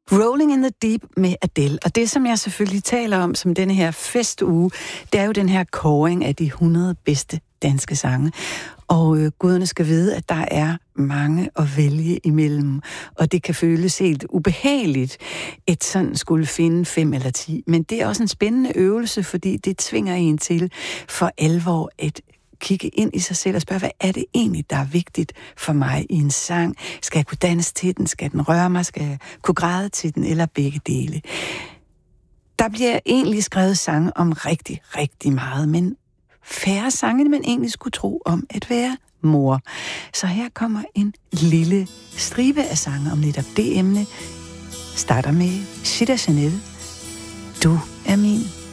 Rolling in the Deep med Adele. Og det, som jeg selvfølgelig taler om som denne her festuge, det er jo den her kåring af de 100 bedste danske sange. Og guderne skal vide, at der er mange at vælge imellem. Og det kan føles helt ubehageligt, et sådan skulle finde 5 eller 10. Men det er også en spændende øvelse, fordi det tvinger en til for alvor at kigge ind i sig selv og spørge, hvad er det egentlig, der er vigtigt for mig i en sang? Skal jeg kunne danse til den? Skal den røre mig? Skal jeg kunne græde til den? Eller begge dele? Der bliver egentlig skrevet sange om rigtig, rigtig meget, men færre sange, end man egentlig skulle tro om at være mor. Så her kommer en lille stribe af sange om netop det emne. Starter med Chita Chanel. Du er min